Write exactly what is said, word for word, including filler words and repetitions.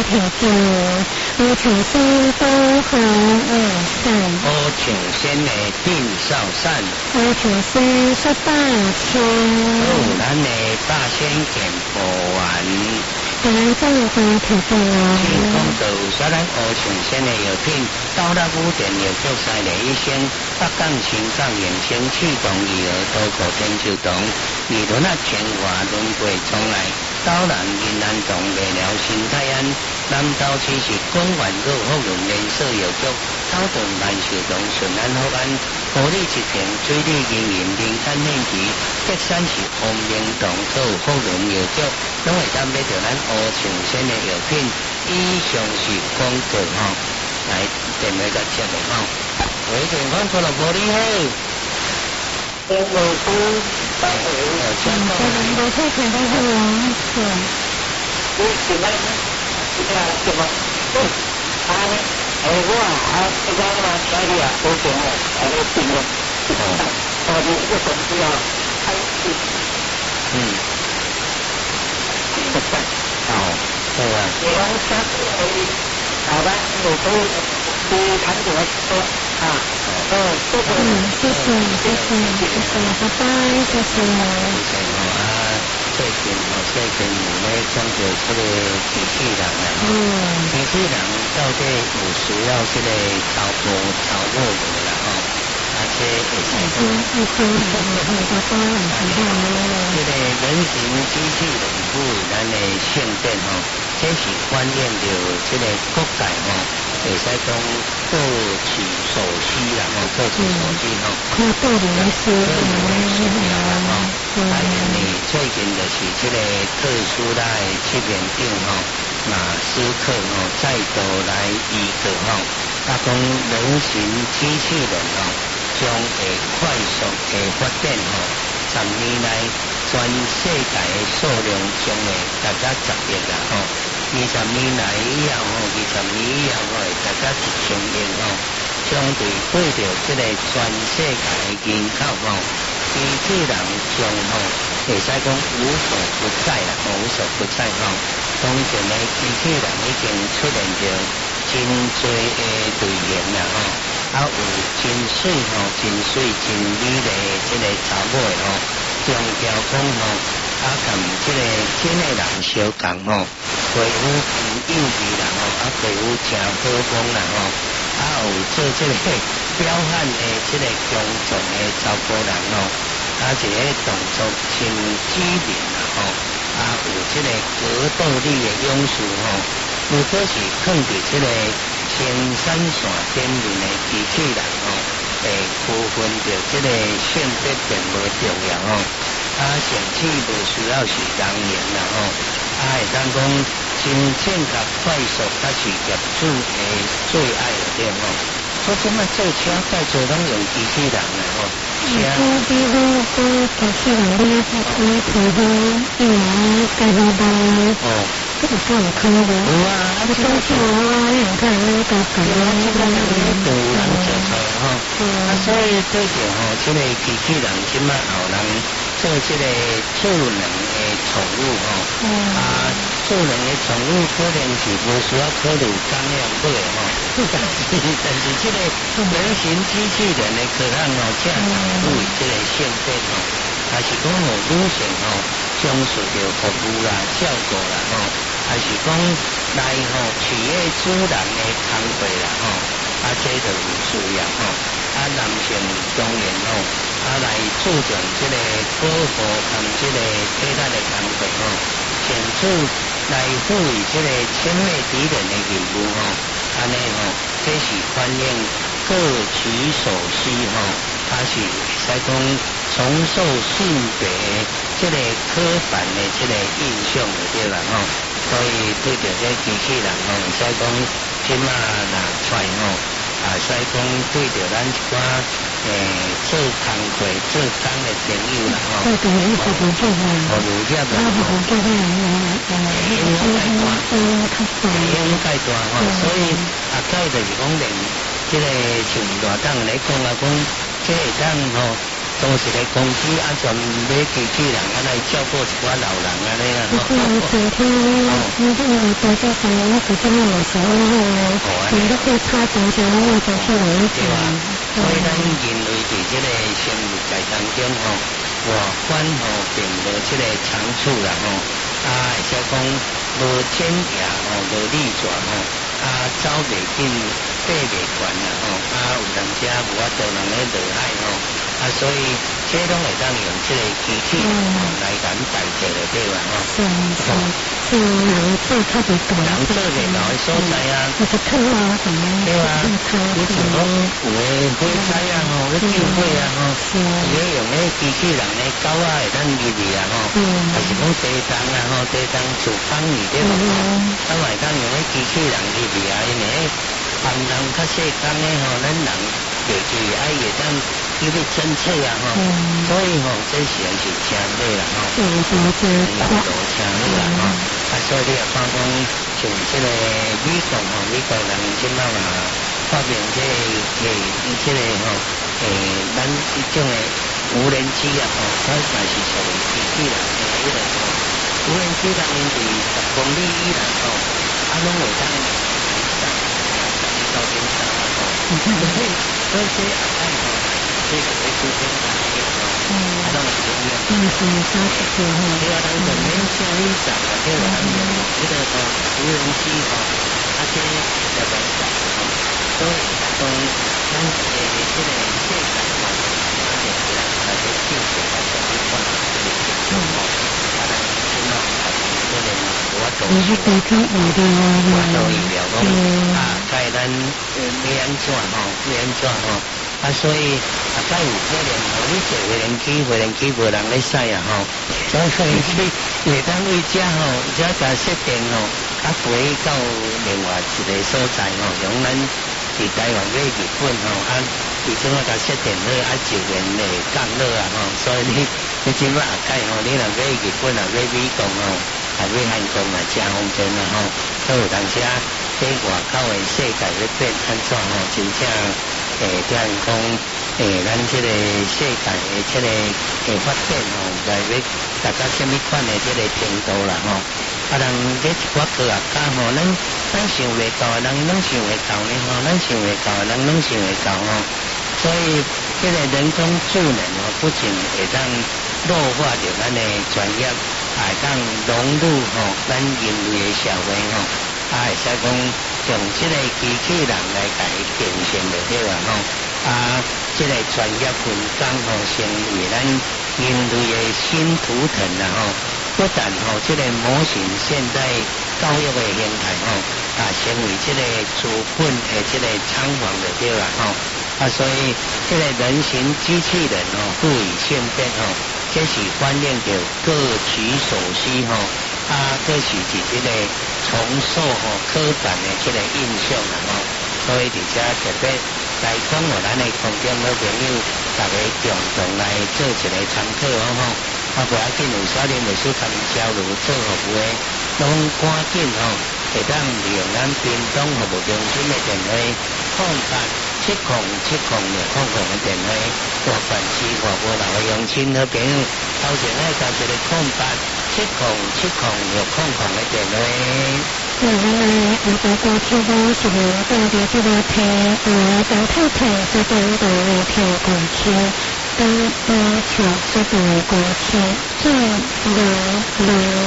平静，无情心东河二善， 无情心的定少善， 无情心十八千， 有咱的八仙见不完。 咱正回提醒我， 天空就有咱乌长仙的药品，到达五点有足三个医生，北港青藏眼睛驱动鱼儿多个天就动，二轮啊千华轮回重来，刀南云南动未了心太安，南岛只是公园路福轮连锁药局，草顿万寿动顺安好安，火力一平水利经营灵山面积，德山是红明洞都有福轮药局，拢会当买到咱乌长仙的药品，以上是广告吼，来电话甲接落吼，喂，电话过来无你好。我我我，大会有请到。 我我太太太太王是。 你现在这个什么？啊，哎我啊，这个嘛，小弟啊，我讲哦，啊，我听过。哦。哦，你这个东西啊，还是。嗯。哦，对啊。你讲下次可以，好吧，我可以去谈怎么说啊？哦，谢谢。 嗯，谢谢，谢谢，谢谢，拜拜，谢谢。 啊，最近哦，最近咧讲到这个机器人啊，嗯，机器人到底有需要这个操作操作无啦吼？而且会使讲， 嗯，嗯，嗯，拜拜，很好咯。 这个人形机器人为咱的性电吼，这是反映着这个国界吼，会使讲各取所需啦吼，各取所需吼。 可多的是， 嗯，吼，啊，因为最近就是这个特殊来七点钟吼，马斯克吼再度来预告吼，啊讲人形机器人吼将会快速的发展吼，十年来全世界的数量将会达到十亿啦吼，二十年来以后吼，二十年以後會達到一千億吼，相對對着即個全世界的人口吼，機器人將吼會使講無所不在啦，無所不在吼。當前的機器人已經出現着真多的類型啦吼，啊有真水吼，真水真美麗即個查某的吼，中條講吼。啊，同即個真诶人相共吼，皮膚很幼稚啦吼，啊皮膚真好講啦吼，啊有做即個彪悍诶即個強壯诶查甫人吼，啊一個動作真機靈啦吼，啊有即個格鬥力诶勇士吼，如果是放佇即個青山線頂面诶機器人吼，會區分着即個性別並無重要吼。啊，上次无需要是人形啦吼，啊会当讲真正甲快速甲是业主诶最爱的点吼，所以即摆做车介做拢用机器人啦吼。 车比如讲机器人咧，你皮肤一来介绍到哦，这个是有可能的。有啊，啊这东西我你看那个感觉，这个都有人做出来吼。啊，所以对着吼，即个机器人即摆后人。做这个智能的宠物吼，啊，智能的宠物可能是无需要考虑工量买吼，但是但是这个人形机器人的可能吼，正常为这个性别吼，还是讲吼女性吼，享受着服务啦、照顾啦吼，还是讲来吼取悦主人的工作啦吼，啊，这就有需要吼，啊，男性当然吼。啊，来注重这个保护和这个体态的工作吼，显著来赋予这个亲密敌人的任务吼，安尼吼，这是反映各取所需吼，它是会使讲重塑性别这个刻板的这个印象就对啦吼，所以对着这机器人吼，会使讲即马拿出来吼。啊，所以讲对着咱一寡诶做工课、做工的朋友啦吼， 这个一直不做的， 哦，如这个吼， 这个呃影响介大，影响介大吼，所以啊，再就是讲连即个像大党来讲啊，讲即会当吼，诶都是咧公司啊，全买机器人啊来照顾一寡老人啊咧啊。 不是昨天你这个多少三年时间有时候你都会差多少那个机器人对吧？ 所以咱人类伫这个生物界当中吼，外观吼并无这个长处啦吼，啊，会说讲无尖牙吼，无利爪吼，啊，走袂紧，爬袂悬啦吼，啊，有当时啊无法度人咧落海吼，啊，所以这拢会当用这个机器来咱代替的对吧吼？ 是是是，人做特别多， 人做袂到的所在啊， 那个坑啊什么， 对啊，你像讲有诶火灾啊吼，咧救火啊吼，伊咧用咧机器人咧狗啊会当入去啊吼，还是讲地动啊吼，地动厨房里底嘛吼，咱会当用咧机器人入去啊，因为别人较细工诶吼，咱人袂记爱会当去咧侦测啊吼，所以吼这是还是真好啦吼， 是是是， 很多真好啦吼，啊所以你也看讲像这个美国吼，美国人即摆嘛发明这个诶，这个吼诶，咱即种诶无人机啊吼，它嘛是属于机器人诶迄个吼，无人机当然伫十公里以内吼，啊拢会当上到顶上啊吼，所以所以这也看吼，这个会出现哪一个吼，啊拢会出现。 嗯，是三十多吼。 对啊，咱就免下去上啊，这个咱用这个吼无人机吼，啊这要来上吼，所以讲咱诶这个世界吼，啊就是咱大家进行啊什么款这个情况吼，啊咱即马啊这个我都是我都预料讲啊，该咱要安怎吼，要安怎吼。啊，所以啊，再有可能吼，你坐无人机，无人机无人咧驶啊吼，所以无人机会当为遮吼，遮甲设定吼，啊飞到另外一个所在吼，用咱伫台湾买日本吼，啊，伊怎啊甲设定好，啊就连会降落啊吼，所以你你即摆也改吼，你若买日本啊，买美国吼，啊买韩国嘛，真方便啊吼，所以有当时啊，在外口的世界咧变安怎吼，真正。诶，比如讲，诶，咱这个世界的这个诶发展吼，在要达到什么款的这个程度啦吼？啊，人这一寡科学家吼，咱咱想袂到的人，拢想会到呢吼，咱想袂到的人，拢想会到吼。所以，这个人工智能吼，不仅会当弱化着咱的专业，还当融入吼咱人类的社会吼，啊，会使讲。用这个机器人来甲伊形成就对啦吼，啊，这个专业分工吼，成为咱人类的新图腾啦吼。不但吼，这个模型现在教育的形态吼，啊，成为这个资本的这个厂房就对啦吼。啊，所以这个人形机器人吼，不以性变吼，这是反映着各取所需吼。啊，这是一这个重塑吼科展的这个印象啦吼，所以伫遮特别来讲，互咱的空中好朋友，大家共同来做一个参考好吼。啊，不要紧，有啥人袂使甲伊交流做服务的，拢赶紧吼，会当利用咱屏东服务中心的电话，空八七空七空六空空的电话，大凡是外国人的乡亲好朋友，头前爱加一个空八。七空七空六空空的电话。 对，我们我哋過去嗰時候，我哋這個聽誒等太太嗰度度聽過去，當當朝嗰度過去，即係老老。